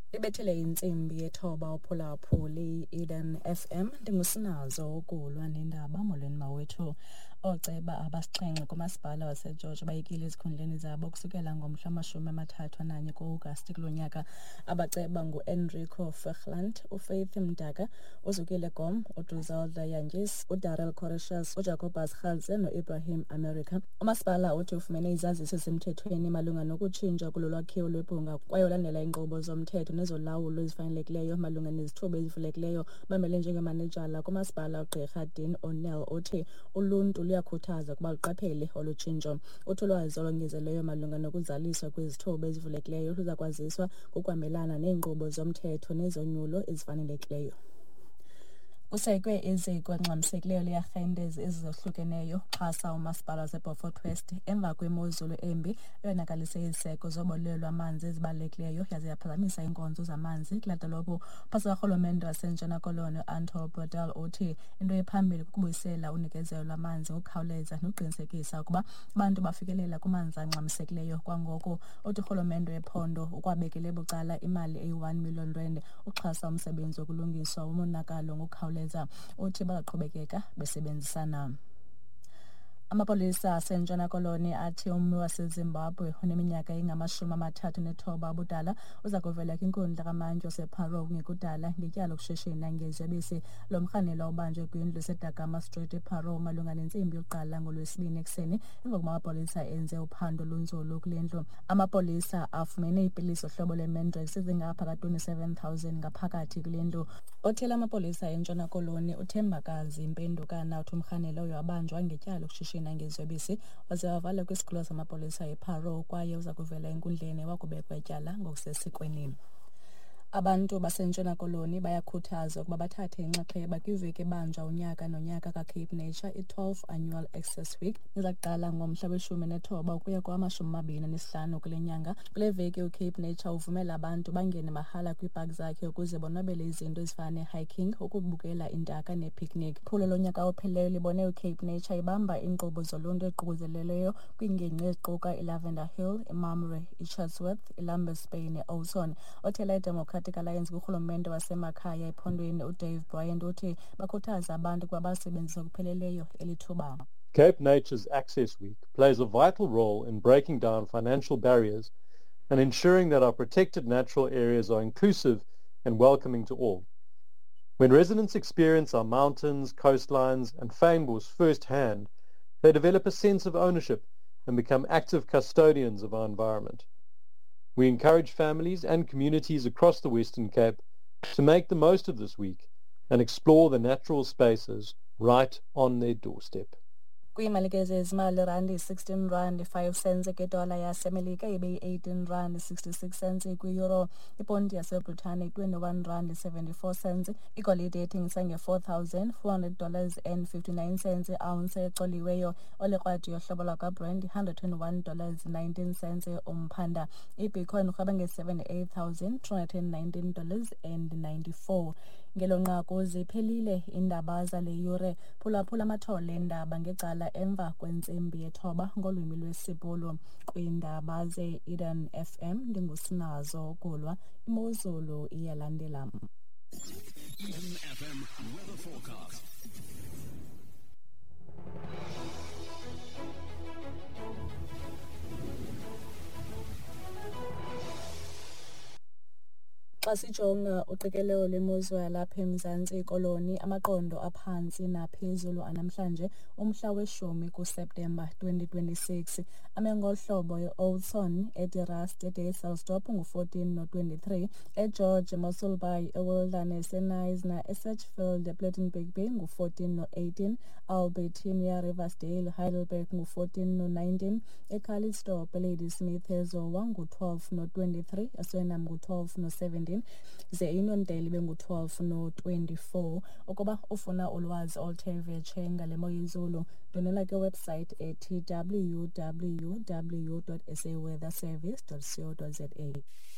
Ibethele insimbi yethoba uphulaphuli Eden FM ndingusinazo ukulwa nendaba molweni mawethu. Ooceba abasixhenxe kumasipala waseGeorge bayekile ezikhundleni zabo kusukela ngomhla 31 ku-Agasti kulo nyaka. Abaceba ngu-Enrico Ferland, uFaith Mdaka, uZukile Gom, uDrizzelda Jantjies, uDarrell Corresius, uJacobus Kgalse noIbrahim America. Umasipala uthi ufumene izazisi ezisemthethweni malunga nokutshintshwa kulo lwakhiwo lweBhunga kwaye ulandela inkqubo zomthetho nezolawulo ezifanelekileyo malunga nezithuba ezivulekileyo. Bamele njengemanejala kumasipala uGqirha Dean O'Neill uthi uluntu luyakhuthaza ukuba luqaphele olu tshintsho. Uthi ulwazi olongezelelweyo malunga nokuzaliswa kwezithuba ezivulekileyo luza kwaziswa ngokuhambelana neenkqubo zomthetho nezonyulo ezifanelekileyo. Kusekwe iziko elingxamisekileyo learhente ezizohlukeneyo xhasa umasipala waseBeaufort West emva kwemozulu embi eyonakalise iziseko zobolelo lwamanzi ezibalulekileyo yaze yaphazamisa iinkonzo zamanzi kulaa dolophu. Uphasa karhulumente waseNtshona Koloni Anton Brodel uthi into ephambili kukubuyisela unikezelo lwamanzi ngokukhawuleza nokuqinisekisa ukuba abantu bafikelela kumanzi angxamisekileyo kwangoko. Uthi urhulumente wephondo ukwabekele bucala imali eyi-R1 million uxhasa umsebenzi wokulungiswa umonakalo ngokukhawuleza. Uthi bazaqhubekeka besebenzisana. Amapolisa aseNtshona Koloni athi ummi waseZimbabwe oneminyaka engama-39 ubudala uza kuvela kwinkundla kamantyi wasePaarl kungekudala ngetyala lokushishina ngeziyobisi. Lo mrhanelwa ubanjwe kwindlu eseDagama Street ePaarl malunga nentsimbi yokuqala ngoLwesibini ekuseni emva kokuba amapolisa enze uphando olunzulu kule ndlu. Amapolisa afumene iipilisi zohlobo lwe-Mandrax ezingaphakathi 27,000 ngaphakathi kule ndlu. Othela amapolisa eNtshona Koloni uThembakazi Mpendukana uthi umrhanelwa uyo wabanjwa ngetyala lokushishina ngeziyobisi waze wavalwa kwisikhululo samapolisa ePaarl kwaye uza kuvela enkundleni wakubekwa ityala ngokusesikweni. Abantu baseNtshona Koloni bayakhuthazwa ukuba bathathe inxaxheba kwiveki ebanjwa unyaka nonyaka kaCape Nature, i-12th Annual Access Week. Iza kuqala ngomhla we-19 ukuya kwa-25 kule nyanga. Kule veki uCape Nature uvumela abantu bangene mahala kwiipaki zakhe ukuze bonwabele izinto ezifana ne-hiking, ukubukela intaka ne-picnic. Iphulo lonyaka ophelileyo libone uCape Nature ibamba iinkqubo zoluntu eziququzelelweyo kwiingingqi eziquka iLavender Hill, iMamre, iChatsworth, iLambeth Bay neOuson. Othela iDemocratic Alliance kurhulumente wasemakhaya ephondweni uDave Bryant uthi bakhuthaza abantu ukuba basebenzise okupheleleyo eli thuba. Cape Nature's Access Week plays a vital role in breaking down financial barriers and ensuring that our protected natural areas are inclusive and welcoming to all. When residents experience our mountains, coastlines and fynbos firsthand, they develop a sense of ownership and become active custodians of our environment. We encourage families and communities across the Western Cape to make the most of this week and explore the natural spaces right on their doorstep. Kwiimalike zezimali randi 16 rand 5 cents ngedola yasemelika ibe yi-18 rand 66 cents kwi-euro. Iponti yaseBritane 21 rand 74 cents. Igolide ethengisa nge $4,400 and 59 cents i-ounce ecoliweyo. Olekrwadi yohlobo lwakaBrent $101 19 cents umphanda. iBitcoin urhweba nge $78,219 and 94. Ngelo nqaku ziphelile iindaba zale yure. Phulaphula amathole endaba ngecala emva kwentsimbi yethoba ngolwimi lwesiBhulu. Kwiindaba ze-Eden FM ndingusinazo kulwa. Imozulu iyalandela. Eden FM weather forecast. Xa sijonga uqikelelo lwemozulu yalapha eMzantsi Koloni, amaqondo aphantsi naphezulu anamhlanje umhla we-10 kuSeptemba 2026. Ame ngohlobo e-Oudtshoorn, eDirast, eDayselsdorp ngu-14 no-23, eGeorge, Mossel Bay, eWilderness, eNyasa, eSatchfield, ePlettenberg Bay ngu-14 no-18, Albertina, Riversdale, Heidelberg ngu-14 no-19, eCalitzdorp, eLadysmith, eZowa ngu-12 no-23, eSwellendam ngu-12 no-17, ze iNondale bengu-12 no-24. Ukuba ufuna ulwazi oluthe vetshe ngale mo yezulu, ndonela kwiwebsite ethi www.saweatherservice.co.za.